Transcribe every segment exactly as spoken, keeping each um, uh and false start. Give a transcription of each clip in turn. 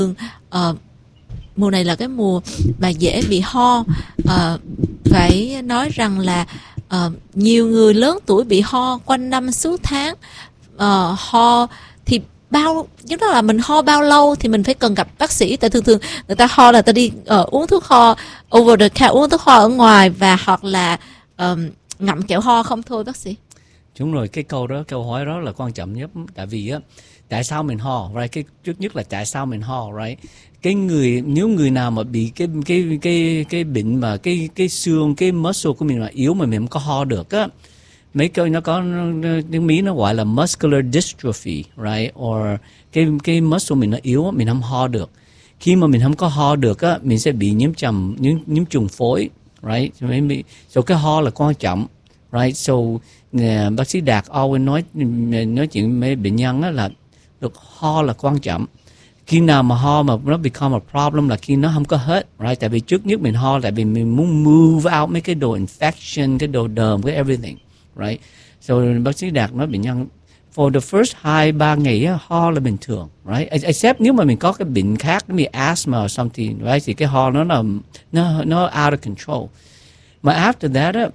uh, mùa này là cái mùa mà dễ bị ho. Uh, phải nói rằng là uh, nhiều người lớn tuổi bị ho quanh năm suốt tháng. Uh, ho thì bao, tức là mình ho bao lâu thì mình phải cần gặp bác sĩ. Tại thường thường người ta ho là ta đi uh, uống thuốc ho over the counter, uống thuốc ho ở ngoài, và hoặc là um, ngậm kẹo ho không thôi bác sĩ. Đúng rồi, cái câu đó, câu hỏi đó là quan trọng nhất. Tại vì á, tại sao mình ho, right? Cái trước nhất là tại sao mình ho, right? Cái người, nếu người nào mà bị cái cái cái cái bệnh mà cái cái xương, cái muscle của mình mà yếu mà mình không có ho được á, mấy câu nó có tiếng Mỹ nó gọi là muscular dystrophy, right? Or cái cái muscle mình nó yếu, mình không ho được. Khi mà mình không có ho được á, mình sẽ bị nhiễm trùng, nhiễm nhiễm trùng phổi, right? So, maybe, so cái ho là quan trọng, right? So uh, bác sĩ Đạt always nói nói chuyện với bệnh nhân á là được ho là quan trọng. Khi nào mà ho mà nó become a problem là khi nó không có hết, right? Tại vì trước nhất mình ho tại vì mình muốn move out mấy cái đồ infection, cái đồ đờm, cái everything, right? So bác sĩ Đạt nói bệnh nhân for the first hai ba ngày ho là bình thường, right? Except nếu mà mình có cái bệnh khác, như asthma or something, right? Thì cái ho nó là nó nó out of control. Mà after that á,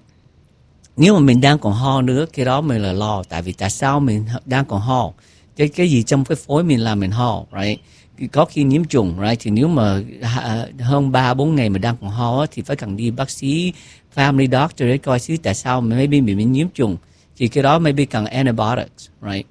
nếu mà mình đang còn ho nữa, cái đó mình là lo. Tại vì tại sao mình đang còn ho? Cái cái gì trong cái phổi mình làm mình ho, right? Có khi nhiễm trùng, right? Thì nếu mà hơn ba bốn ngày mà đang còn ho thì phải cần đi bác sĩ family doctor để coi xíu tại sao maybe mình bị nhiễm trùng. Thì cái đó maybe cần antibiotics, right?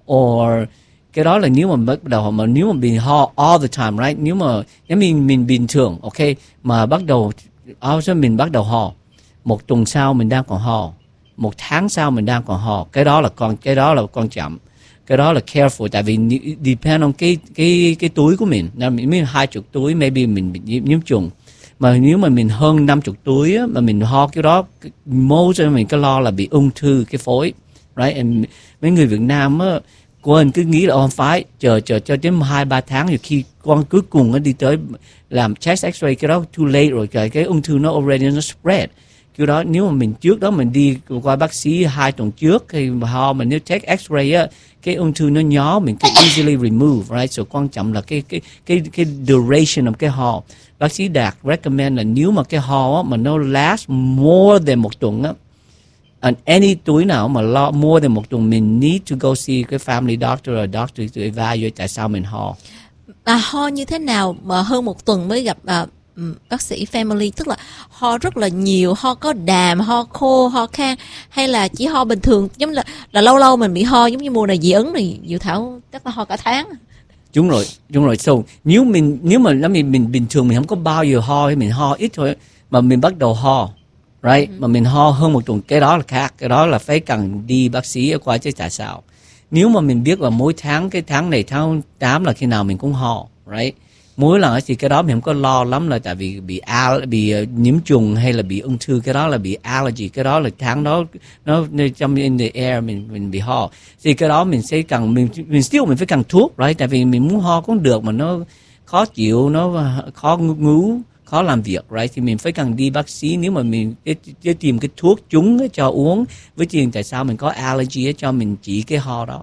Or cái đó là nếu mà bắt đầu mà nếu mà bị ho all the time, right? Nếu mà nếu mình mình bình thường, ok, mà bắt đầu also mình bắt đầu ho, một tuần sau mình đang còn ho, một tháng sau mình đang còn ho, cái đó là con cái đó là quan trọng. Cái đó là careful, tại vì depend on cái cái cái túi của mình. Nếu mình hai chục túi, maybe mình bị nhiễm, nhiễm trùng. Mà nếu mà mình hơn năm chục túi á, mà mình ho cái đó, most cho mình cái lo là bị ung thư cái phổi, right? And mấy người Việt Nam á, quên cứ nghĩ là không phải chờ chờ cho đến hai ba tháng rồi khi con cuối cùng nó đi tới làm chest X-ray, cái đó too late rồi, cái cái ung thư nó already nó spread. Cái đó nếu mà mình trước đó mình đi qua bác sĩ hai tuần trước thì ho mà nếu take X-ray á, cái ung thư nó nhỏ mình can easily remove, right? So quan trọng là cái cái cái cái duration of cái ho. Bác sĩ Đạt recommend là nếu mà cái ho á, mà nó last more than một tuần á, and any tuổi nào mà lo more than một tuần, mình need to go see cái family doctor or doctor to evaluate tại sao mình ho. À, ho như thế nào mà hơn một tuần mới gặp à, bác sĩ family, tức là ho rất là nhiều, ho có đàm, ho khô, ho khan, hay là chỉ ho bình thường, giống là là lâu lâu mình bị ho, giống như mùa này dị ứng thì Diệu Thảo chắc là ho cả tháng. Đúng rồi, đúng rồi. So nếu mình nếu mà nếu mình, mình bình thường mình không có bao giờ ho, mình ho ít thôi, mà mình bắt đầu ho, right? Ừ. Mà mình ho hơn một tuần, cái đó là khác, cái đó là phải cần đi bác sĩ ở qua chứ tại sao? Nếu mà mình biết là mỗi tháng, cái tháng này tháng tám là khi nào mình cũng ho, right? Mỗi lần thì cái đó mình không có lo lắm, là tại vì bị al, bị uh, nhiễm trùng hay là bị ung thư, cái đó là bị allergy, cái đó là tháng đó nó trong in the air mình mình bị ho, thì cái đó mình sẽ cần mình mình still mình phải cần thuốc, right? Tại vì mình muốn ho cũng được mà nó khó chịu, nó khó ngủ, khó làm việc, right? Thì mình phải cần đi bác sĩ nếu mà mình để, để tìm cái thuốc chúng cho uống, với chuyện tại sao mình có allergy cho mình chỉ cái ho đó.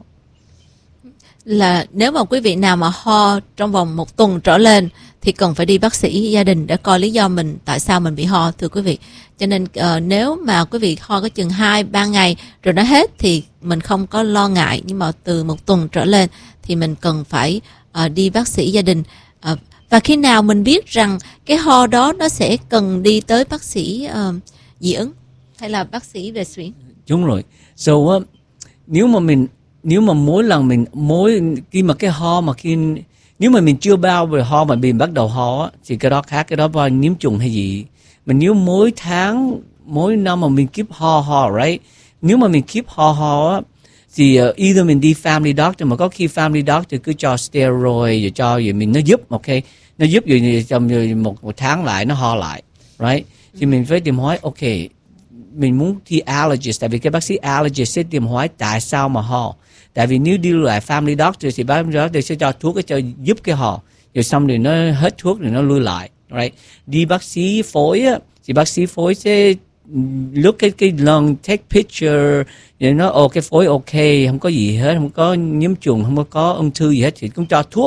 Là nếu mà quý vị nào mà ho trong vòng một tuần trở lên thì cần phải đi bác sĩ gia đình để coi lý do mình tại sao mình bị ho, thưa quý vị. Cho nên uh, nếu mà quý vị ho có chừng hai ba ngày rồi nó hết thì mình không có lo ngại, nhưng mà từ một tuần trở lên thì mình cần phải uh, đi bác sĩ gia đình. Uh, và khi nào mình biết rằng cái ho đó nó sẽ cần đi tới bác sĩ uh, dị ứng hay là bác sĩ về xuyển? Đúng rồi. So uh, nếu mà mình Nếu mà mỗi lần mình mỗi khi mà cái ho mà khi nếu mà mình chưa bao về ho mà mình bắt đầu ho á, thì cái đó khác, cái đó vào nhiễm trùng hay gì. Mình nếu mỗi tháng mỗi năm mà mình keep ho ho, right? Nếu mà mình keep ho ho á, thì uh, either mình đi family doctor, mà có khi family doctor cứ cho steroid rồi cho gì mình nó giúp, ok, nó giúp rồi trong một một tháng lại nó ho lại, right? Thì mình phải tìm hỏi, ok, mình muốn đi allergist, tại vì cái bác sĩ allergist sẽ tìm hỏi tại sao mà ho. Tại vì nếu đi lại family doctor thì bác sĩ doctor sẽ cho thuốc cho giúp cái ho, rồi xong rồi nó hết thuốc rồi nó lui lại, right? Đi bác sĩ phổi á, thì bác sĩ phổi sẽ look cái cái lung, take picture, rồi nó ô cái phổi ok, không có gì hết, không có nhiễm trùng, không có ung thư gì hết thì cũng cho thuốc.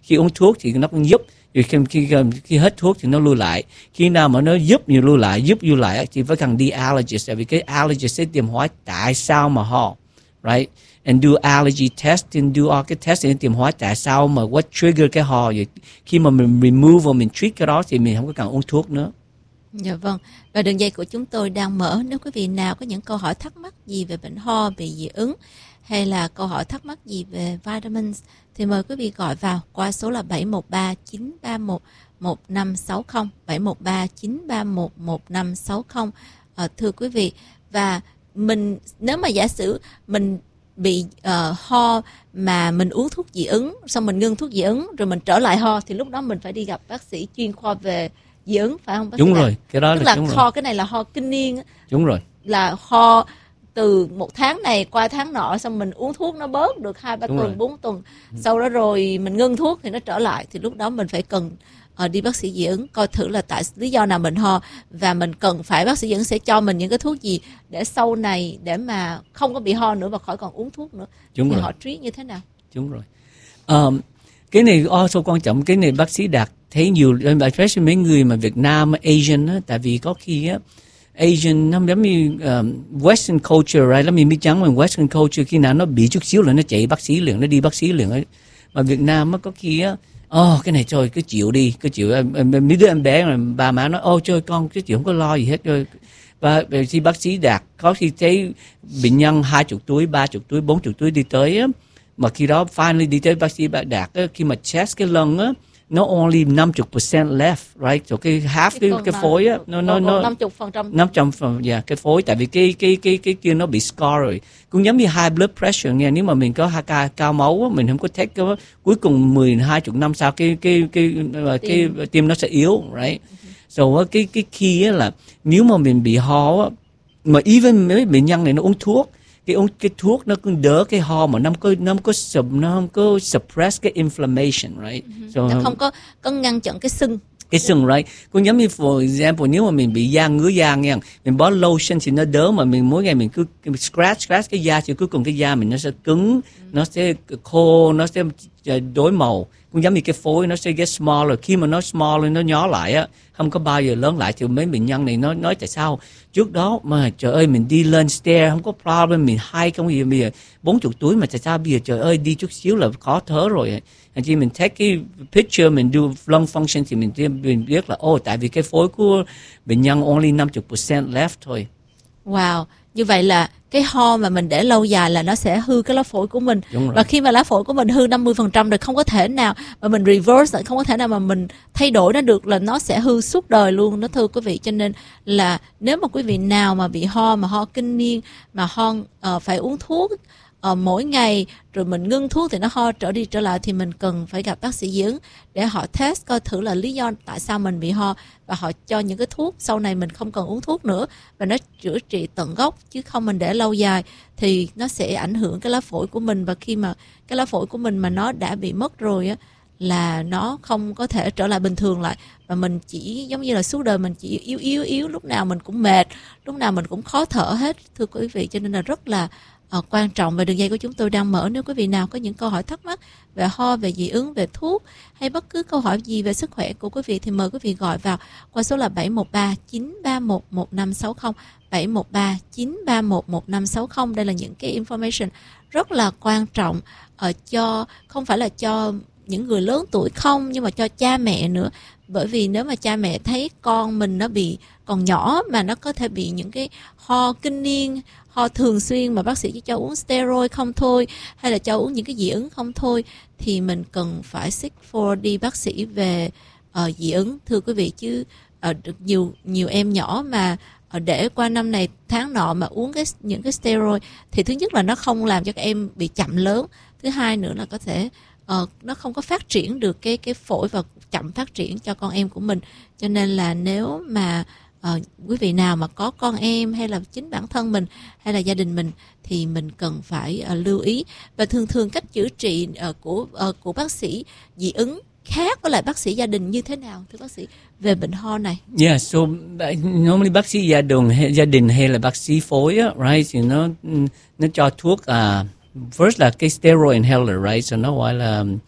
khi uống thuốc thì nó cũng giúp, rồi khi, khi, khi hết thuốc thì nó lui lại. Khi nào mà nó giúp nhiều lui lại, giúp lui lại thì phải cần đi allergist, tại vì cái allergist sẽ tìm hỏi tại sao mà ho, right? And do allergy testing, do all cái test để tìm hỏi tại sao mà what trigger cái ho. Rồi khi mà mình remove và mình treat cái đó thì mình không có cần uống thuốc nữa. Dạ vâng. Và đường dây của chúng tôi đang mở. Nếu quý vị nào có những câu hỏi thắc mắc gì về bệnh ho, về dị ứng, hay là câu hỏi thắc mắc gì về vitamins, thì mời quý vị gọi vào qua số là bảy một ba chín ba một một năm sáu không, bảy một ba chín ba một một năm sáu không. À, thưa quý vị, và mình nếu mà giả sử mình bị uh, ho mà mình uống thuốc dị ứng, xong mình ngưng thuốc dị ứng rồi mình trở lại ho, thì lúc đó mình phải đi gặp bác sĩ chuyên khoa về dị ứng, phải không bác sĩ? Đúng rồi, cái đó tức là, là đúng ho rồi. cái này là ho kinh niên á. Đúng rồi. Là ho từ một tháng này qua tháng nọ, xong mình uống thuốc nó bớt được hai ba tuần, bốn tuần, sau đó rồi mình ngưng thuốc thì nó trở lại, thì lúc đó mình phải cần uh, đi bác sĩ dị ứng coi thử là tại lý do nào mình ho, và mình cần phải bác sĩ dị ứng sẽ cho mình những cái thuốc gì để sau này để mà không có bị ho nữa và khỏi còn uống thuốc nữa. Đúng thì rồi. họ treat như thế nào? Đúng rồi. Um, cái này also quan trọng, cái này bác sĩ Đạt thấy nhiều, especially mấy người mà Việt Nam, Asian á, tại vì có khi á Asian nó giống như um, Western culture, right? Nó mình biết chắn mà Western culture khi nào nó bị chút xíu là nó chạy bác sĩ liền, nó đi bác sĩ liền ấy. Mà Việt Nam á có khi á, oh, cái này thôi cứ chịu đi, cứ chịu. Mấy đứa em bé mà bà má nói, ô chơi con cứ chịu, không có lo gì hết rồi. Và khi bác sĩ Đạt có khi thấy bệnh nhân hai chục túi, ba chục túi, bốn chục túi đi tới á, mà khi đó finally đi tới bác sĩ Đạt á, khi mà test cái lung á, nó only năm mươi percent left, right? So cái half cái, cái, cái phổi á, nó nó nó năm mươi phần trăm. năm mươi phần trăm, yeah, cái phổi, tại vì cái cái cái cái kia nó bị scar rồi. Cũng giống như high blood pressure nghe, nếu mà mình có hai ca cao máu á, mình không có take cái cuối cùng mười hai chục năm sau cái cái cái cái, cái, cái tim nó sẽ yếu, right? So cái cái key á là nếu mà mình bị ho á, mà even mấy bệnh nhân này nó uống thuốc, cái uống cái thuốc nó cũng đỡ cái ho mà nó không có nó không có sub, nó không có suppress cái inflammation, right? So, nó không có có ngăn chặn cái sưng. Cái sưng, right? Cũng giống như for example, nếu mà mình bị da ngứa da nha, mình bó lotion thì nó đỡ, mà mình mỗi ngày mình cứ scratch scratch cái da thì cuối cùng cái da mình nó sẽ cứng, nó sẽ khô, nó sẽ đổi màu. Cũng giống như cái phổi nó sẽ get smaller, khi mà nó smaller nó nhỏ lại á, không có bao giờ lớn lại. Thì mấy bệnh nhân này nó nói tại sao trước đó mà trời ơi mình đi lên stair không có problem, mình hay không gì, bây giờ bốn chục tuổi mà tại sao bây giờ trời ơi đi chút xíu là khó thở rồi. Khi mình take cái picture, mình do lung function thì mình, mình biết là ô, tại vì cái phổi của bệnh nhân only năm mươi percent left thôi. Wow, như vậy là cái ho mà mình để lâu dài là nó sẽ hư cái lá phổi của mình. Và khi mà lá phổi của mình hư năm mươi phần trăm rồi, không có thể nào mà mình reverse, không có thể nào mà mình thay đổi nó được, là nó sẽ hư suốt đời luôn đó thưa quý vị. Cho nên là nếu mà quý vị nào mà bị ho, mà ho kinh niên, mà ho uh, phải uống thuốc uh, mỗi ngày, rồi mình ngưng thuốc thì nó ho trở đi trở lại, thì mình cần phải gặp bác sĩ dị ứng để họ test coi thử là lý do tại sao mình bị ho, và họ cho những cái thuốc sau này mình không cần uống thuốc nữa, và nó chữa trị tận gốc, chứ không mình để lâu dài thì nó sẽ ảnh hưởng cái lá phổi của mình. Và khi mà cái lá phổi của mình mà nó đã bị mất rồi á, là nó không có thể trở lại bình thường lại, và mình chỉ giống như là suốt đời mình chỉ yếu yếu yếu, lúc nào mình cũng mệt, lúc nào mình cũng khó thở hết thưa quý vị. Cho nên là rất là uh, quan trọng. Và đường dây của chúng tôi đang mở, nếu quý vị nào có những câu hỏi thắc mắc về ho, về dị ứng, về thuốc, hay bất cứ câu hỏi gì về sức khỏe của quý vị, thì mời quý vị gọi vào qua số là bảy một ba chín ba một một năm sáu không, bảy một ba chín ba một một năm sáu không. Đây là những cái information rất là quan trọng ở uh, cho không phải là cho những người lớn tuổi không, nhưng mà cho cha mẹ nữa. Bởi vì nếu mà cha mẹ thấy con mình nó bị còn nhỏ mà nó có thể bị những cái ho kinh niên, ho thường xuyên mà bác sĩ chỉ cho uống steroid không thôi, hay là cho uống những cái dị ứng không thôi, thì mình cần phải seek for đi bác sĩ về uh, dị ứng thưa quý vị. Chứ uh, được nhiều nhiều em nhỏ mà uh, để qua năm này tháng nọ mà uống cái những cái steroid, thì thứ nhất là nó không làm cho các em bị chậm lớn, thứ hai nữa là có thể uh, nó không có phát triển được cái cái phổi và chậm phát triển cho con em của mình. Cho nên là nếu mà uh, quý vị nào mà có con em, hay là chính bản thân mình, hay là gia đình mình, thì mình cần phải uh, lưu ý. Và thường thường cách chữa trị uh, của uh, của bác sĩ dị ứng khác với lại bác sĩ gia đình như thế nào thưa bác sĩ về bệnh ho này? Yeah, so normally bác sĩ gia đình gia đình hay là bác sĩ phổi á, right, thì nó nó cho thuốc uh, first là cái steroid inhaler, right, so nó gọi là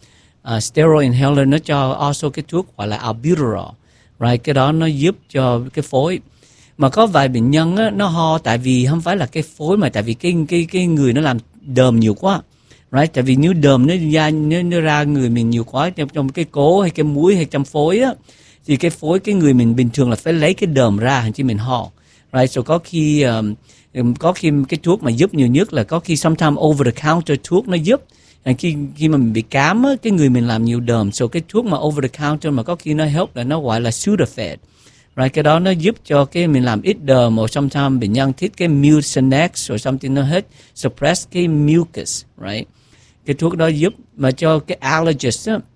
uh, steroid inhaler nó cho also cái thuốc gọi là albuterol, right? Cái đó nó giúp cho cái phổi. Mà có vài bệnh nhân á, nó ho tại vì không phải là cái phổi mà tại vì cái cái cái người nó làm đờm nhiều quá, right? Tại vì nếu đờm nó ra nó, nó ra người mình nhiều quá trong, trong cái cố hay cái mũi hay trong phổi á, thì cái phổi cái người mình bình thường là phải lấy cái đờm ra chứ mình ho, right? So có khi um, có khi cái thuốc mà giúp nhiều nhất là có khi sometimes over the counter thuốc nó giúp. Khi khi mà mình bị cám á, cái người mình làm nhiều đờm, so cái thuốc mà over the counter mà có khi nó help là nó gọi là Sudafed. Right, cái đó nó giúp cho cái mình làm ít đờm, hoặc sometimes bệnh nhân thích cái Mucinex or something nó hết suppress cái mucus, right? Cái thuốc đó giúp. Mà cho cái allergist á,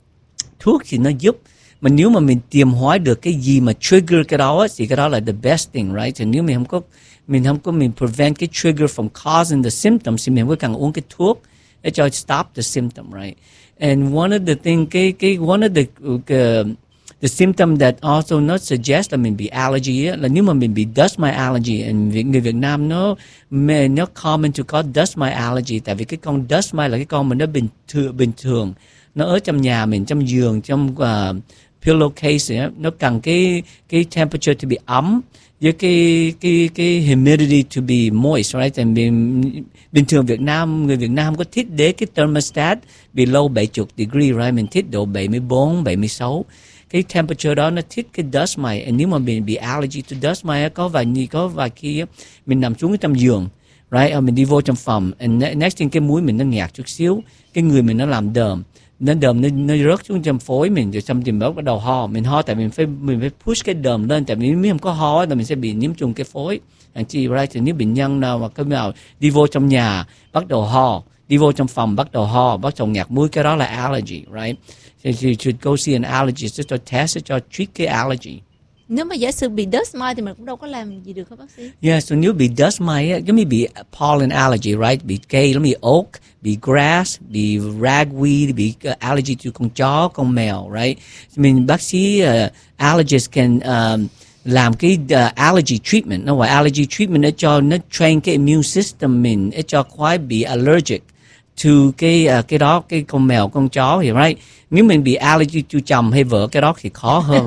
thuốc thì nó giúp. Mà nếu mà mình tìm hỏi được cái gì mà trigger cái đó á, thì cái đó là the best thing, right? Thì nếu mình không có mình không có mình prevent cái trigger from causing the symptoms thì mình không cần uống cái thuốc để cho stop the symptom, right? And one of the thing cái cái one of the uh, the symptom that also not suggest là mình bị allergy á, là nếu mà mình bị dust mite allergy, and người Việt Nam nó nó common to có dust mite allergy, tại vì cái con dust mite là cái con mà nó bình thường bình thường nó ở trong nhà mình, trong giường, trong uh, pillowcase ấy, nó cần cái cái temperature to be ấm với cái cái cái humidity to be moist, right? And bình, bình thường Việt Nam người Việt Nam có thích để cái thermostat below bảy mươi degree, right? Mình thích độ bảy mươi bốn, bảy mươi sáu. Cái temperature đó nó thích cái dust mite. And nếu mà mình bị allergy to dust mite, có vài như có vài khi mình nằm xuống trong giường, right? Mình đi vô trong phòng, and next thing cái mũi mình nó nghẹt chút xíu, cái người mình nó làm đờm, nó đờm nó, nó rớt xuống trong phổi mình, rồi xong thì bắt đầu ho. Mình ho tại mình phải mình phải push cái đờm lên, tại vì nếu không có ho thì mình sẽ bị nhiễm trùng cái phổi. And chi, right? Thì nếu bệnh nhân nào mà cái nào đi vô trong nhà bắt đầu ho, đi vô trong phòng bắt đầu ho, bắt đầu nghẹt mũi, cái đó là allergy, right? So you should go see an allergist just to test it, cho treat cái allergy. Nếu mà giả sử bị dust mite thì mình cũng đâu có làm gì được hả bác sĩ? Yeah, so nếu bị dust mite, giống như bị pollen allergy, right? Bị cây, giống như oak, bị grass, bị ragweed, bị uh, allergy to con chó, con mèo, right? I mean, bác sĩ uh, allergist can um, làm cái uh, allergy treatment, nó gọi allergy treatment để cho nó train cái immune system mình, để cho khỏi bị allergic to cái uh, cái đó, cái con mèo, con chó, hiểu right? Nếu mình bị allergy to chồng hay vợ, cái đó thì khó hơn.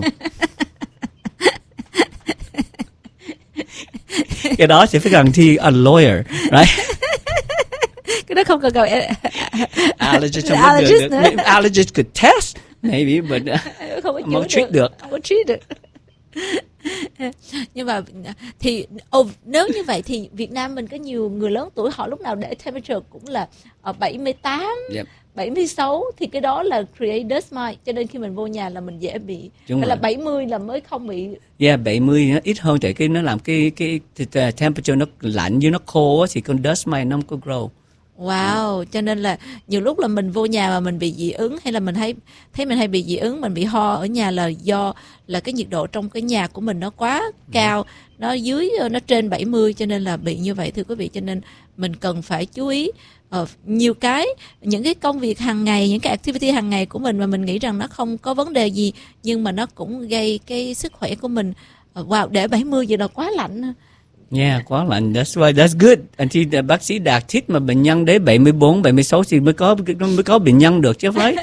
Cái đó sẽ phải cần thi a lawyer, right? Cái đó không cần cầu allergist không có được, được. Allergist could test maybe, but uh, không có không treat được. Không có treat được. Nhưng mà thì oh, nếu như vậy thì Việt Nam mình có nhiều người lớn tuổi họ lúc nào để temperature cũng là ở bảy mươi tám, yep. bảy mươi sáu, thì cái đó là create dust mite, cho nên khi mình vô nhà là mình dễ bị. Hay là bảy mươi là mới không bị. Yeah, bảy mươi nó ít hơn, tại cái nó làm cái cái, cái temperature nó lạnh với nó khô thì con dust mite nó không có grow. Wow, cho nên là nhiều lúc là mình vô nhà mà mình bị dị ứng, hay là mình thấy thấy mình hay bị dị ứng, mình bị ho ở nhà là do là cái nhiệt độ trong cái nhà của mình nó quá cao, nó dưới nó trên bảy mươi, cho nên là bị như vậy thưa quý vị. Cho nên mình cần phải chú ý uh, nhiều cái, những cái công việc hàng ngày, những cái activity hàng ngày của mình mà mình nghĩ rằng nó không có vấn đề gì, nhưng mà nó cũng gây cái sức khỏe của mình. Uh, wow, để bảy mươi vậy là quá lạnh. Yeah, quá lạnh. That's why that's good. Anh chị bác sĩ Đạt thích mà bệnh nhân đến bảy mươi bốn, bảy mươi sáu thì mới có mới có bệnh nhân được chứ phải.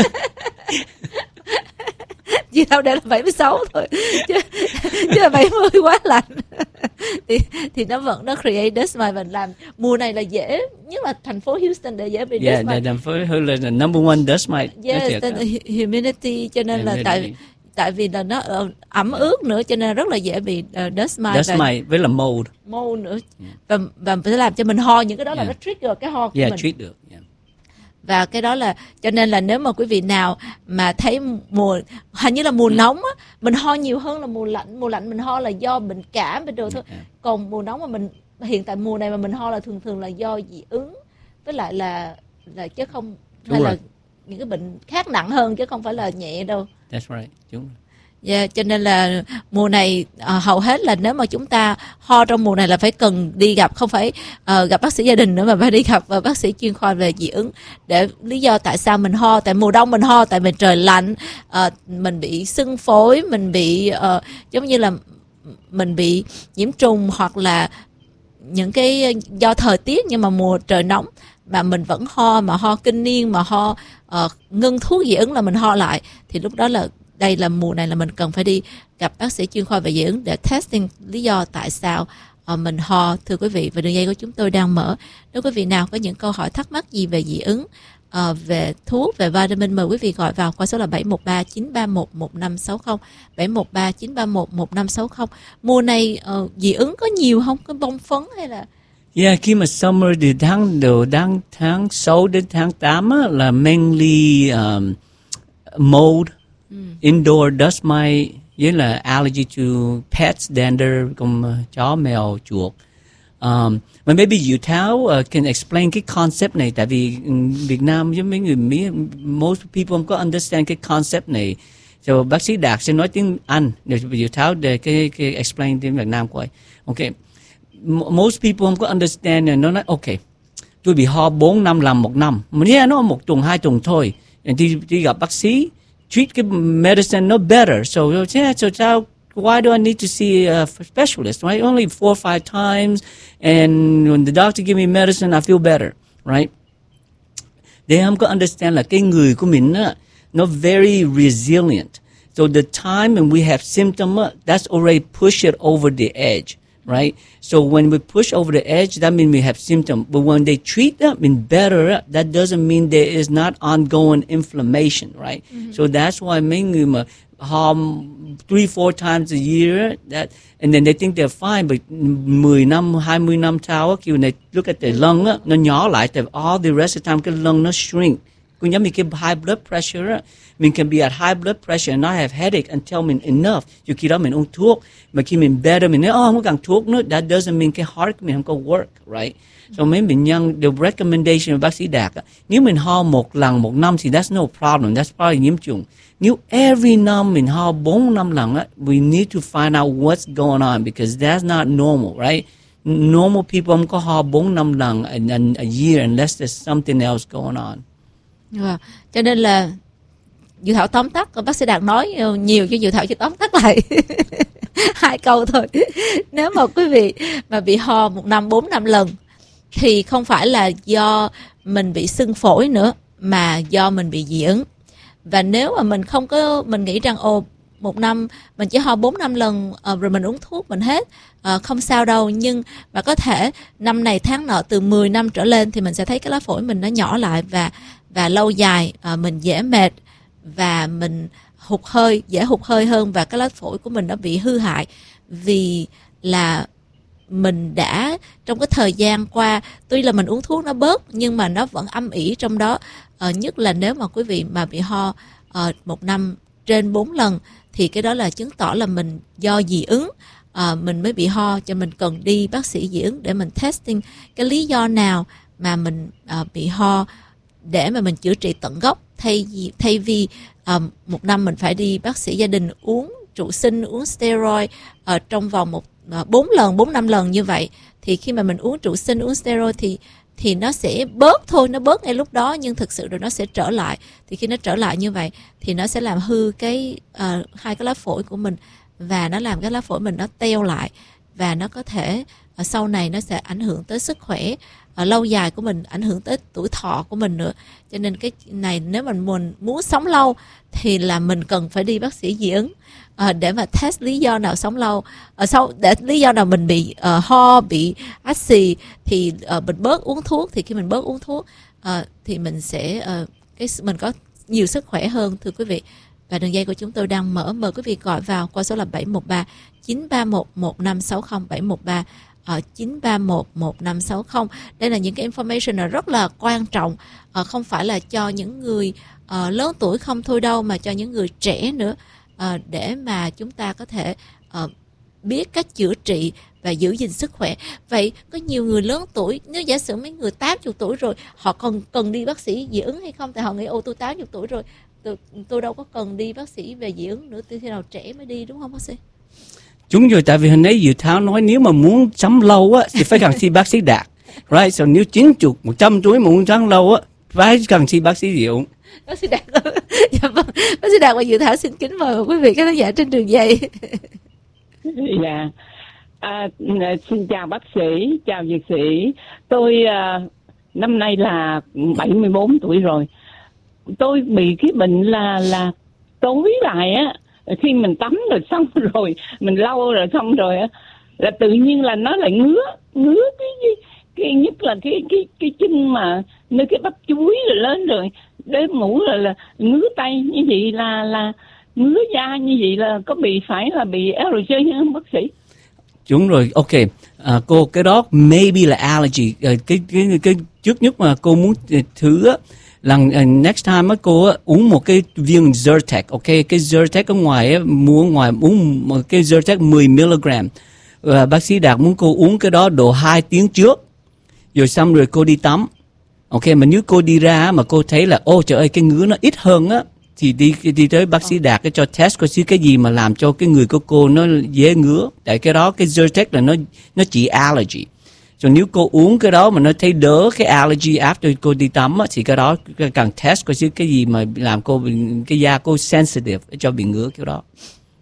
Chỉ đâu để là bảy mươi sáu thôi. Chứ, chứ là bảy mươi quá lạnh. thì thì nó vẫn nó create dust mite, và làm mùa này là dễ, nhất là thành phố Houston để dễ bị dust yeah, mite. Yeah, thành phố là number one dust mite. Yes, humidity, cho nên là tại tại vì là nó ẩm ướt nữa, cho nên rất là dễ bị uh, dust mite. Dust mite với là mold. Mold nữa. Yeah. Và và phải làm cho mình ho, những cái đó là yeah. nó trigger cái ho của yeah, mình. Treat được. Yeah. Và cái đó là, cho nên là nếu mà quý vị nào mà thấy mùa, hình như là mùa nóng á, mình ho nhiều hơn là mùa lạnh. Mùa lạnh mình ho là do bệnh cảm bên đồ thôi. Yeah. Còn mùa nóng mà mình, hiện tại mùa này mà mình ho là thường thường là do dị ứng, với lại là là chứ không, đúng hay rồi. là những cái bệnh khác nặng hơn chứ không phải là nhẹ đâu. That's right. Đúng. Yeah, cho nên là mùa này uh, hầu hết là nếu mà chúng ta ho trong mùa này là phải cần đi gặp, không phải uh, gặp bác sĩ gia đình nữa, mà phải đi gặp uh, bác sĩ chuyên khoa về dị ứng, để lý do tại sao mình ho. Tại mùa đông mình ho tại vì trời lạnh, uh, mình bị sưng phổi, mình bị uh, giống như là mình bị nhiễm trùng, hoặc là những cái do thời tiết. Nhưng mà mùa trời nóng mà mình vẫn ho, mà ho kinh niên, mà ho uh, ngưng thuốc dị ứng là mình ho lại, thì lúc đó là đây là mùa này là mình cần phải đi gặp bác sĩ chuyên khoa về dị ứng để testing lý do tại sao uh, mình ho, thưa quý vị. Và đường dây của chúng tôi đang mở. Nếu quý vị nào có những câu hỏi thắc mắc gì về dị ứng, uh, về thuốc, về vitamin, mời quý vị gọi vào qua số là bảy một ba chín ba một một năm sáu không, bảy một ba chín ba một một năm sáu không. Mùa này uh, dị ứng có nhiều không? Có bông phấn hay là... Yeah, khi mà summer từ tháng đầu tháng tháng sáu đến tháng tám á, là mainly um, mold, mm. indoor dust mite, với là allergy to pets, dander, comme uh, chó, mèo, chuột. Um, but maybe you Tháo uh, can explain cái concept này, tại vì um, Việt Nam với mấy người Mỹ, most people không có understand cái concept này. So bác sĩ Đạt sẽ nói tiếng Anh để you Tháo để cái, cái explain tiếng Việt Nam của anh. Okay. Most people không có understand, nó nói ok, tôi bị ho bốn năm lần một năm, mà yeah, nó một tuần hai tuần thôi, đi đi gặp bác sĩ, treat cái medicine nó better, so yeah, so how, why do I need to see a specialist, right? Only four or five times, and when the doctor give me medicine, I feel better, right? They không có understand là cái người của mình á, nó very resilient, so the time when we have symptom, that's already push it over the edge. Right? So when we push over the edge, that means we have symptoms. But when they treat them in better, that doesn't mean there is not ongoing inflammation, right? Mm-hmm. So that's why mấy người mà ho three, four times a year, that, and then they think they're fine, but mười năm, hai mươi năm sau, khi they look at the lung, nó nhỏ lại, all the rest of the time, cái lung nó shrink. Cũng giống như cái high blood pressure, mình can be at high blood pressure and not have headache until mình enough. Dù khi đó mình uống thuốc, mà khi mình better, mình nói, oh, không có cần thuốc nữa, that doesn't mean cái heart của mình không có work, right? So mấy bệnh nhân, the recommendation của bác sĩ Đạt, nếu mình ho một lần một năm thì that's no problem, that's probably nhiễm trùng. Nếu every năm mình ho bốn năm lần, we need to find out what's going on, because that's not normal, right? Normal people không có ho bốn năm lần a, a year unless there's something else going on. Wow. Cho nên là Dự Thảo tóm tắt, bác sĩ Đạt nói nhiều cho Dự Thảo chỉ tóm tắt lại hai câu thôi. Nếu mà quý vị mà bị ho một năm bốn năm lần thì không phải là do mình bị sưng phổi nữa, mà do mình bị dị ứng. Và nếu mà mình không có, mình nghĩ rằng ồ một năm mình chỉ ho bốn năm lần uh, rồi mình uống thuốc mình hết, uh, không sao đâu, nhưng mà có thể năm này tháng nọ từ mười năm trở lên thì mình sẽ thấy cái lá phổi mình nó nhỏ lại, và và lâu dài uh, mình dễ mệt và mình hụt hơi, dễ hụt hơi hơn, và cái lá phổi của mình nó bị hư hại vì là mình đã trong cái thời gian qua, tuy là mình uống thuốc nó bớt nhưng mà nó vẫn âm ỉ trong đó. Uh, nhất là nếu mà quý vị mà bị ho uh, một năm trên bốn lần thì cái đó là chứng tỏ là mình do dị ứng, uh, mình mới bị ho, cho mình cần đi bác sĩ dị ứng để mình testing cái lý do nào mà mình uh, bị ho, để mà mình chữa trị tận gốc, thay vì, thay vì uh, một năm mình phải đi bác sĩ gia đình uống trụ sinh, uống steroid uh, trong vòng một bốn uh, lần, bốn năm lần như vậy. Thì khi mà mình uống trụ sinh, uống steroid thì thì nó sẽ bớt thôi, nó bớt ngay lúc đó, nhưng thực sự rồi nó sẽ trở lại. Thì khi nó trở lại như vậy thì nó sẽ làm hư cái uh, hai cái lá phổi của mình, và nó làm cái lá phổi mình nó teo lại, và nó có thể uh, sau này nó sẽ ảnh hưởng tới sức khỏe uh, lâu dài của mình, ảnh hưởng tới tuổi thọ của mình nữa. Cho nên cái này nếu mình muốn, muốn sống lâu thì là mình cần phải đi bác sĩ dị ứng uh, để mà test lý do nào sống lâu, uh, sau để lý do nào mình bị uh, ho, bị át xì thì uh, mình bớt uống thuốc. Thì khi mình bớt uống thuốc uh, thì mình sẽ uh, cái mình có nhiều sức khỏe hơn, thưa quý vị. Và đường dây của chúng tôi đang mở, mời quý vị gọi vào qua số là bảy một ba chín ba một một năm sáu không, bảy một ba chín ba một một năm sáu không. Đây là những cái information là rất là quan trọng, uh, không phải là cho những người uh, lớn tuổi không thôi đâu, mà cho những người trẻ nữa, uh, để mà chúng ta có thể uh, biết cách chữa trị và giữ gìn sức khỏe. Vậy có nhiều người lớn tuổi, nếu giả sử mấy người tám mươi tuổi rồi, họ còn cần đi bác sĩ dị ứng hay không? Tại họ nghĩ ô tôi tám mươi tuổi rồi, tôi, tôi đâu có cần đi bác sĩ về dị ứng nữa, tôi khi nào trẻ mới đi, đúng không bác sĩ? Đúng rồi, tại vì hồi nãy Dự Thảo nói nếu mà muốn sống lâu á thì phải cần see bác sĩ Đạt, right? So nếu chín mươi, một trăm tuổi mà muốn sống lâu á phải cần see bác sĩ dị ứng. Bác sĩ Đạt, dạ vâng, bác sĩ Đạt và Dự Thảo xin kính mời quý vị các khán giả trên đường dây. Dạ, à, xin chào bác sĩ, chào dược sĩ. Tôi à, năm nay là bảy mươi bốn tuổi rồi. tôi bị cái bệnh là là tối lại á, khi mình tắm rồi xong rồi mình lau rồi xong rồi á, là tự nhiên là nó lại ngứa ngứa cái cái, cái nhất là cái cái cái chân mà nơi cái bắp chuối rồi lên rồi đêm ngủ rồi là ngứa tay như vậy, là là ngứa da như vậy, là có bị phải là bị allergy không bác sĩ? Đúng rồi, ok. À, cô cái đó maybe là allergy. À, cái cái cái trước nhất mà cô muốn thử á, lần uh, next time á cô á, uống một cái viên Zyrtec, ok, cái Zyrtec ở ngoài á, mua ngoài uống một cái Zyrtec mười mi-li-gam. Uh, bác sĩ Đạt muốn cô uống cái đó độ hai tiếng trước, rồi xong rồi cô đi tắm, ok. Mà nếu cô đi ra mà cô thấy là ô trời ơi cái ngứa nó ít hơn á, thì đi đi tới bác sĩ Đạt cái cho test coi xíu cái gì mà làm cho cái người của cô nó dễ ngứa. Tại cái đó cái Zyrtec là nó nó chỉ allergy. Rồi nếu cô uống cái đó mà nó thấy đỡ cái allergy after cô đi tắm á, thì cái đó cần test coi xíu cái gì mà làm cô cái da cô sensitive cho bị ngứa kiểu đó.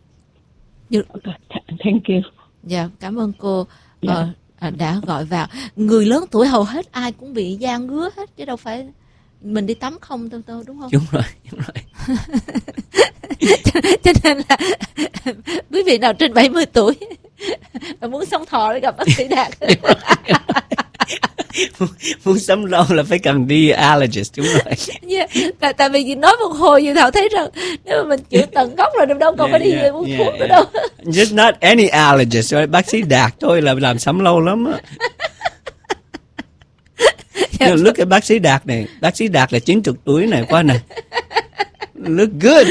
Thank you. Dạ, cảm ơn cô ờ, à, đã gọi vào. Người lớn tuổi hầu hết ai cũng bị da ngứa hết, chứ đâu phải mình đi tắm không đâu, đâu đúng không? Đúng rồi, đúng rồi. cho, cho nên là quý vị nào trên bảy mươi tuổi mà muốn sống thọ để gặp bác sĩ Đạt. muốn, muốn sống lâu là phải cần đi allergist, đúng rồi. Yeah. Tại, tại vì nói một hồi Diệu Thảo thấy rằng nếu mà mình chữa tận gốc rồi đâu còn phải đi yeah, mua yeah, thuốc yeah. nữa đâu. Just not any allergist, right? Bác sĩ Đạt thôi là làm sống lâu lắm á. Yeah, look at bác sĩ Đạt này, bác sĩ Đạt là chín mươi tuổi này qua này. Look good.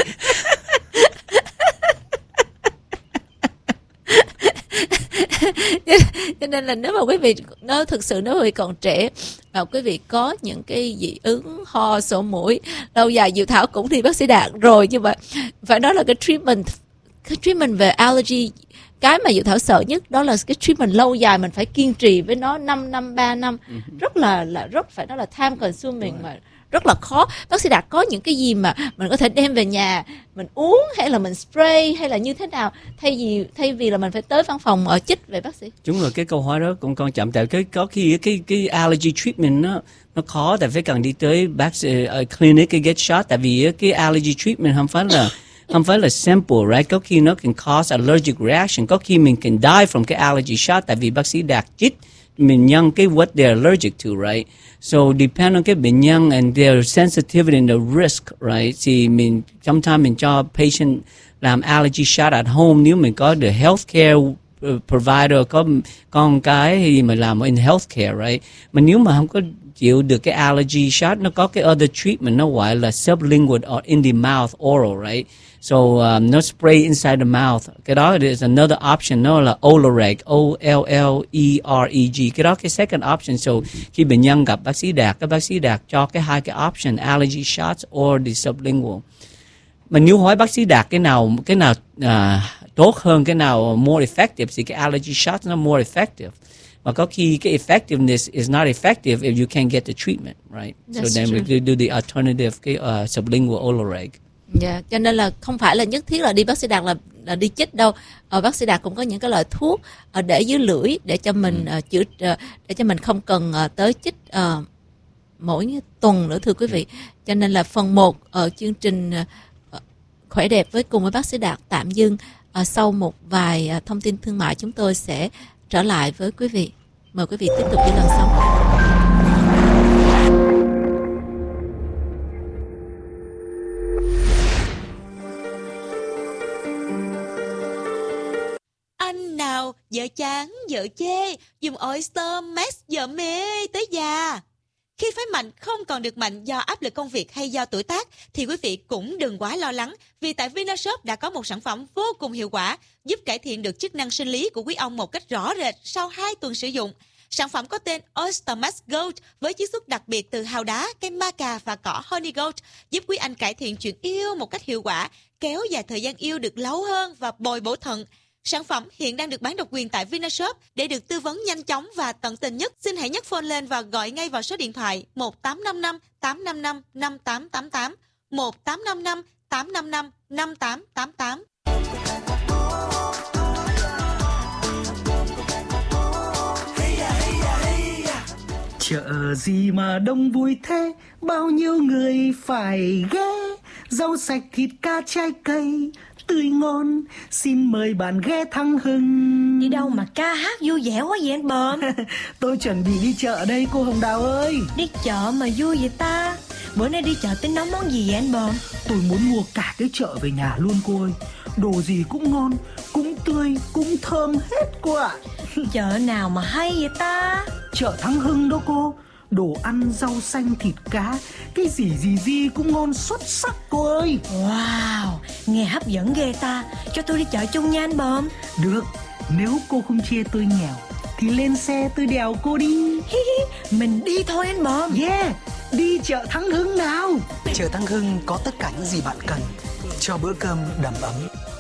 Cho nên là nếu mà quý vị nó thực sự nếu quý vị còn trẻ và quý vị có những cái dị ứng ho sổ mũi lâu dài, Diệu Thảo cũng đi bác sĩ Đạt rồi, nhưng mà phải nói là cái treatment cái treatment về allergy, cái mà Diệu Thảo sợ nhất đó là cái treatment lâu dài, mình phải kiên trì với nó năm năm ba năm, rất là là rất phải nói là time consuming mà rất là khó. Bác sĩ Đạt có những cái gì mà mình có thể đem về nhà mình uống hay là mình spray hay là như thế nào, thay vì thay vì là mình phải tới văn phòng ở chích về bác sĩ? Đúng rồi, cái câu hỏi đó cũng quan trọng. Tại cái có khi cái cái allergy treatment nó nó khó, tại phải cần đi tới bác sĩ uh, clinic cái get shot. Tại vì cái allergy treatment không phải là không phải là simple, right? Có khi nó can cause allergic reaction, có khi mình can die from cái allergy shot, tại vì bác sĩ Đạt chích mình nhân cái what they're allergic to, right? So depend on cái bệnh nhân and their sensitivity and the risk, right? Thì mình sometimes mình cho patient làm allergy shot at home nếu mình có the healthcare provider, có con cái thì mình làm in healthcare, right? Mà nếu mà không có chịu được cái allergy shot, nó có cái other treatment nó gọi là sublingual or in the mouth oral, right? So um, nó spray inside the mouth. Cái đó is another option, nó là Oloreg, O L L E R E G. Cái đó cái second option. So khi bệnh nhân gặp bác sĩ Đạt, các bác sĩ Đạt cho cái hai cái option, allergy shots or the sublingual. Mà nếu hỏi bác sĩ Đạt cái nào cái nào uh, tốt hơn, cái nào more effective, thì cái allergy shots nó more effective. Mà có khi cái effectiveness is not effective if you can't get the treatment, right? That's so then true. We do the alternative, cái uh, sublingual Oloreg. Dạ, yeah, cho nên là không phải là nhất thiết là đi bác sĩ Đạt là, là đi chích đâu. Ở bác sĩ Đạt cũng có những cái loại thuốc uh, để dưới lưỡi để cho mình ừ. uh, chữa uh, để cho mình không cần uh, tới chích uh, mỗi tuần nữa, thưa quý vị. Cho nên là phần một ở chương trình uh, Khỏe đẹp với cùng với bác sĩ Đạt tạm dừng. Uh, sau một vài uh, thông tin thương mại chúng tôi sẽ trở lại với quý vị. Mời quý vị tiếp tục với lần sau. Anh nào, vợ chán, vợ chê, dùng Oyster Max vợ mê tới già. Khi phái mạnh không còn được mạnh do áp lực công việc hay do tuổi tác, thì quý vị cũng đừng quá lo lắng, vì tại Vinashop đã có một sản phẩm vô cùng hiệu quả, giúp cải thiện được chức năng sinh lý của quý ông một cách rõ rệt sau hai tuần sử dụng. Sản phẩm có tên Oyster Max Gold với chiết xuất đặc biệt từ hào đá, cây maca và cỏ Honey Gold, giúp quý anh cải thiện chuyện yêu một cách hiệu quả, kéo dài thời gian yêu được lâu hơn và bồi bổ thận. Sản phẩm hiện đang được bán độc quyền tại Vinashop. Để được tư vấn nhanh chóng và tận tình nhất, xin hãy nhấc phone lên và gọi ngay vào số điện thoại một tám năm năm tám năm năm năm tám tám tám, một tám năm năm tám năm năm năm tám tám tám. Chợ gì mà đông vui thế, bao nhiêu người phải ghé. Rau sạch thịt cá trái cây tươi ngon, xin mời bạn ghé Thăng Hưng. Đi đâu mà ca hát vui vẻ quá vậy anh Bờm? Tôi chuẩn bị đi chợ đây cô Hồng Đào ơi. Đi chợ mà vui vậy ta? Bữa nay đi chợ tính nấu món gì vậy anh Bờm? Tôi muốn mua cả cái chợ về nhà luôn cô ơi. Đồ gì cũng ngon, cũng tươi, cũng thơm hết cô ạ. Chợ nào mà hay vậy ta? Chợ Thăng Hưng đó cô. Đồ ăn, rau xanh, thịt cá, cái gì gì gì cũng ngon xuất sắc cô ơi. Wow, nghe hấp dẫn ghê ta. Cho tôi đi chợ chung nha anh Bờm. Được, nếu cô không chê tôi nghèo thì lên xe tôi đèo cô đi. Mình đi thôi anh Bờm. Yeah, đi chợ Thăng Hưng nào. Chợ Thăng Hưng có tất cả những gì bạn cần cho bữa cơm đầm ấm.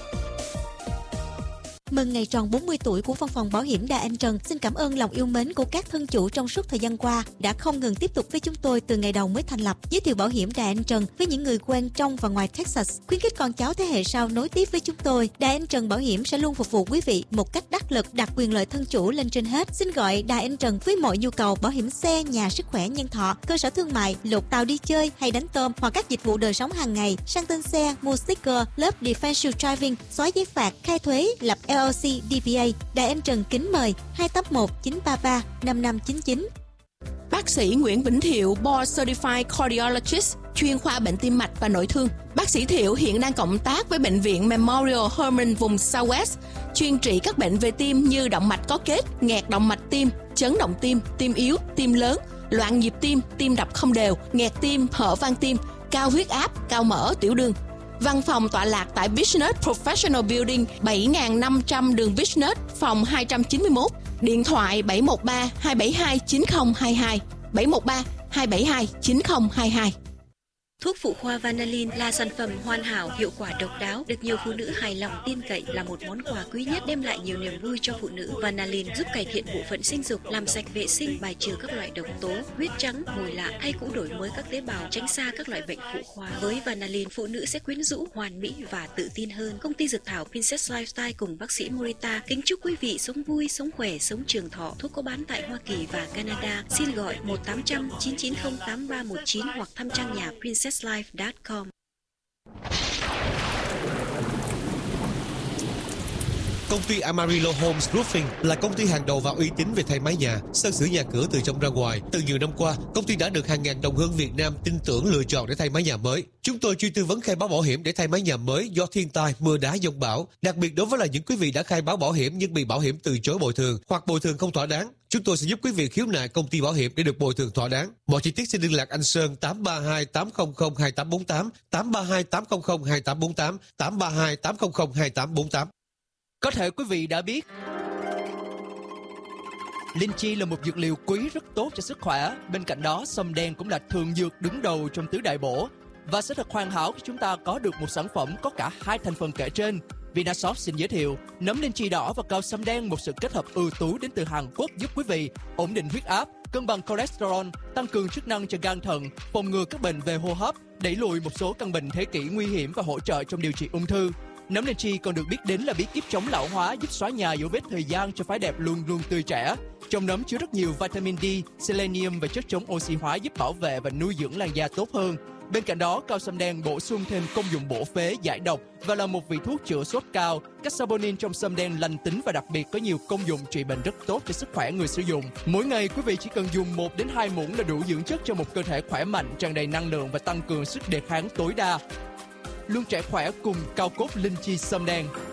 Mừng ngày tròn bốn mươi tuổi của Văn phòng Bảo hiểm Đà Anh Trần. Xin cảm ơn lòng yêu mến của các thân chủ trong suốt thời gian qua đã không ngừng tiếp tục với chúng tôi từ ngày đầu mới thành lập. Giới thiệu bảo hiểm Đà Anh Trần với những người quen trong và ngoài Texas. Khuyến khích con cháu thế hệ sau nối tiếp với chúng tôi. Đà Anh Trần Bảo hiểm sẽ luôn phục vụ quý vị một cách đắc lực, đặt quyền lợi thân chủ lên trên hết. Xin gọi Đà Anh Trần với mọi nhu cầu bảo hiểm xe, nhà, sức khỏe, nhân thọ, cơ sở thương mại, lột tàu đi chơi hay đánh tôm hoặc các dịch vụ đời sống hàng ngày, sang tên xe, mua sticker, lớp defensive driving, xóa giấy phạt, khai thuế, lập L L C, D P A. Đà Anh Trần kính mời hai tám một chín ba ba năm năm chín chín. Bác sĩ Nguyễn Vĩnh Thiệu, Board Certified Cardiologist, chuyên khoa bệnh tim mạch và nội thương. Bác sĩ Thiệu hiện đang cộng tác với Bệnh viện Memorial Hermann vùng Southwest, chuyên trị các bệnh về tim như động mạch có kết, nghẹt động mạch tim, chấn động tim, tim yếu, tim lớn, loạn nhịp tim, tim đập không đều, nghẹt tim, hở van tim, cao huyết áp, cao mỡ, tiểu đường. Văn phòng tọa lạc tại Business Professional Building, bảy nghìn năm trăm đường Business, phòng hai trăm chín mươi mốt. Điện thoại bảy một ba hai bảy hai chín không hai hai, bảy một ba hai bảy hai chín không hai hai. Thuốc phụ khoa Vanalin là sản phẩm hoàn hảo, hiệu quả độc đáo, được nhiều phụ nữ hài lòng tin cậy, là một món quà quý nhất đem lại nhiều niềm vui cho phụ nữ. Vanalin giúp cải thiện bộ phận sinh dục, làm sạch vệ sinh, bài trừ các loại độc tố, huyết trắng, mùi lạ hay cũng đổi mới các tế bào, tránh xa các loại bệnh phụ khoa. Với Vanalin, phụ nữ sẽ quyến rũ, hoàn mỹ và tự tin hơn. Công ty dược thảo Princess Lifestyle cùng bác sĩ Morita kính chúc quý vị sống vui, sống khỏe, sống trường thọ. Thuốc có bán tại Hoa Kỳ và Canada. Xin gọi một tám trăm chín chín không tám ba một chín hoặc thăm trang nhà princess life dot com. Công ty Amarillo Homes Roofing là công ty hàng đầu và uy tín về thay mái nhà, sơn sửa nhà cửa từ trong ra ngoài. Từ nhiều năm qua, công ty đã được hàng ngàn đồng hương Việt Nam tin tưởng lựa chọn để thay mái nhà mới. Chúng tôi chuyên tư vấn khai báo bảo hiểm để thay mái nhà mới do thiên tai, mưa đá, dông bão. Đặc biệt đối với là những quý vị đã khai báo bảo hiểm nhưng bị bảo hiểm từ chối bồi thường hoặc bồi thường không thỏa đáng, chúng tôi sẽ giúp quý vị khiếu nại công ty bảo hiểm để được bồi thường thỏa đáng. Mọi chi tiết xin liên lạc anh Sơn tám ba hai tám không không hai tám bốn tám, tám ba hai tám không không hai tám bốn tám, tám ba hai tám không không hai tám bốn tám. Có thể quý vị đã biết, linh chi là một dược liệu quý rất tốt cho sức khỏe. Bên cạnh đó, sâm đen cũng là thường dược đứng đầu trong tứ đại bổ. Và sẽ thật hoàn hảo khi chúng ta có được một sản phẩm có cả hai thành phần kể trên. Vinashop xin giới thiệu nấm linh chi đỏ và cao sâm đen, một sự kết hợp ưu tú đến từ Hàn Quốc, giúp quý vị ổn định huyết áp, cân bằng cholesterol, tăng cường chức năng cho gan thận, phòng ngừa các bệnh về hô hấp, đẩy lùi một số căn bệnh thế kỷ nguy hiểm và hỗ trợ trong điều trị ung thư. Nấm linh chi còn được biết đến là bí kíp chống lão hóa, giúp xóa nhòa dấu vết thời gian cho phái đẹp luôn luôn tươi trẻ. Trong nấm chứa rất nhiều vitamin D, selenium và chất chống oxy hóa, giúp bảo vệ và nuôi dưỡng làn da tốt hơn. Bên cạnh đó, cao sâm đen bổ sung thêm công dụng bổ phế, giải độc và là một vị thuốc chữa sốt cao. Các saponin trong sâm đen lành tính và đặc biệt có nhiều công dụng trị bệnh rất tốt cho sức khỏe người sử dụng. Mỗi ngày quý vị chỉ cần dùng một đến hai muỗng là đủ dưỡng chất cho một cơ thể khỏe mạnh, tràn đầy năng lượng và tăng cường sức đề kháng tối đa. Luôn trẻ khỏe cùng cao cốt linh chi sâm đen.